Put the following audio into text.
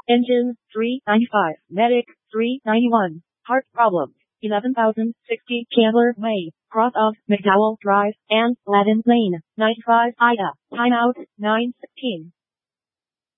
Engine, 395. Medic, 391. Heart problem, 11,060 Chandler Way, cross of McDowell Drive and Lavin Lane, 95 Ida. Timeout, 9:16.